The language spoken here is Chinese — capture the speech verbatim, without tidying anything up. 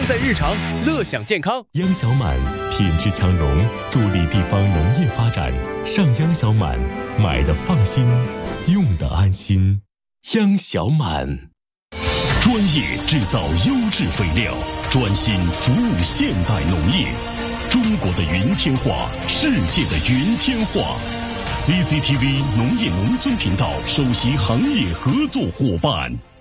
在日常，乐享健康。 央小满品质强农，助力地方农业发展。上央小满，买的放心，用的安心。央小满， 专业制造优质肥料，专心服务现代农业。中国的云天化，世界的云天化。C C T V 农业农村频道首席行业合作伙伴。